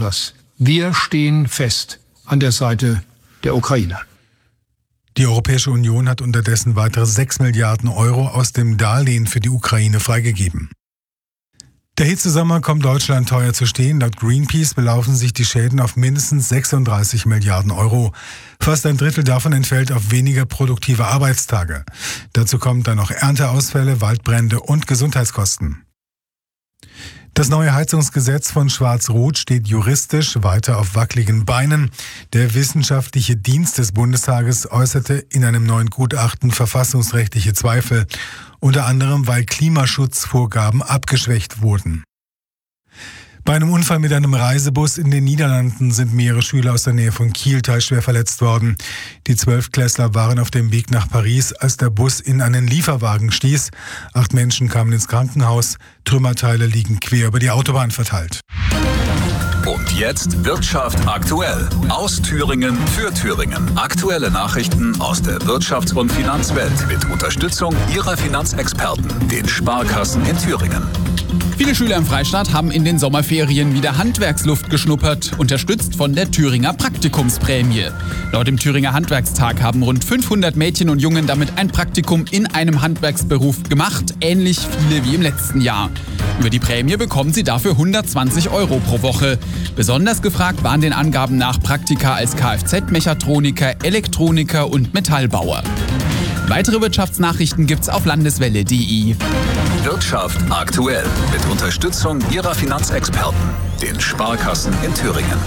anderes. Wir stehen fest an der Seite der Ukrainer. Die Europäische Union hat unterdessen weitere 6 Milliarden Euro aus dem Darlehen für die Ukraine freigegeben. Der Hitzesommer kommt Deutschland teuer zu stehen. Laut Greenpeace belaufen sich die Schäden auf mindestens 36 Milliarden Euro. Fast ein Drittel davon entfällt auf weniger produktive Arbeitstage. Dazu kommen dann noch Ernteausfälle, Waldbrände und Gesundheitskosten. Das neue Heizungsgesetz von Schwarz-Rot steht juristisch weiter auf wackeligen Beinen. Der Wissenschaftliche Dienst des Bundestages äußerte in einem neuen Gutachten verfassungsrechtliche Zweifel, unter anderem weil Klimaschutzvorgaben abgeschwächt wurden. Bei einem Unfall mit einem Reisebus in den Niederlanden sind mehrere Schüler aus der Nähe von Kiel teilschwer verletzt worden. Die 12-Klässler waren auf dem Weg nach Paris, als der Bus in einen Lieferwagen stieß. 8 Menschen kamen ins Krankenhaus. Trümmerteile liegen quer über die Autobahn verteilt. Und jetzt Wirtschaft aktuell. Aus Thüringen für Thüringen. Aktuelle Nachrichten aus der Wirtschafts- und Finanzwelt mit Unterstützung Ihrer Finanzexperten, den Sparkassen in Thüringen. Viele Schüler im Freistaat haben in den Sommerferien wieder Handwerksluft geschnuppert, unterstützt von der Thüringer Praktikumsprämie. Laut dem Thüringer Handwerkstag haben rund 500 Mädchen und Jungen damit ein Praktikum in einem Handwerksberuf gemacht, ähnlich viele wie im letzten Jahr. Über die Prämie bekommen sie dafür 120 Euro pro Woche. Besonders gefragt waren den Angaben nach Praktika als Kfz-Mechatroniker, Elektroniker und Metallbauer. Weitere Wirtschaftsnachrichten gibt's auf landeswelle.de. Wirtschaft aktuell mit Unterstützung Ihrer Finanzexperten, den Sparkassen in Thüringen.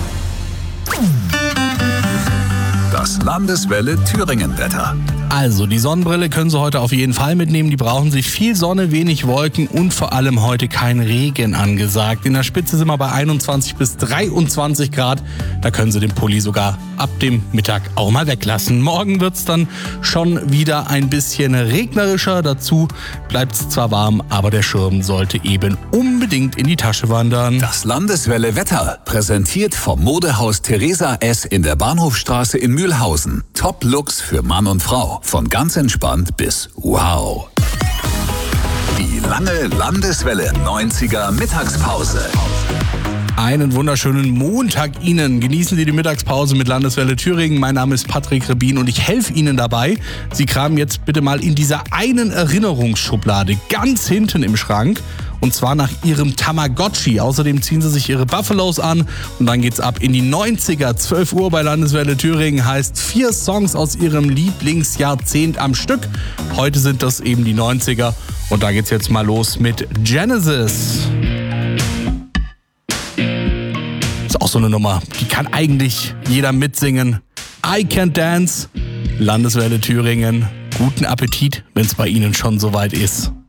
Das Landeswelle Thüringen-Wetter. Also, die Sonnenbrille können Sie heute auf jeden Fall mitnehmen. Die brauchen Sie. Viel Sonne, wenig Wolken und vor allem heute kein Regen angesagt. In der Spitze sind wir bei 21 bis 23 Grad. Da können Sie den Pulli sogar ab dem Mittag auch mal weglassen. Morgen wird's dann schon wieder ein bisschen regnerischer. Dazu bleibt's zwar warm, aber der Schirm sollte eben unbedingt in die Tasche wandern. Das Landeswelle Wetter, präsentiert vom Modehaus Theresa S. in der Bahnhofstraße in Mühlhausen. Top-Looks für Mann und Frau. Von ganz entspannt bis wow. Die lange Landeswelle 90er Mittagspause. Einen wunderschönen Montag Ihnen. Genießen Sie die Mittagspause mit Landeswelle Thüringen. Mein Name ist Patrick Rebin und ich helfe Ihnen dabei. Sie kramen jetzt bitte mal in dieser einen Erinnerungsschublade ganz hinten im Schrank. Und zwar nach Ihrem Tamagotchi. Außerdem ziehen Sie sich Ihre Buffalos an und dann geht's ab in die 90er. 12 Uhr bei Landeswelle Thüringen heißt 4 Songs aus Ihrem Lieblingsjahrzehnt am Stück. Heute sind das eben die 90er und da geht's jetzt mal los mit Genesis. Ist auch so eine Nummer, die kann eigentlich jeder mitsingen. I Can't Dance, Landeswelle Thüringen. Guten Appetit, wenn es bei Ihnen schon soweit ist.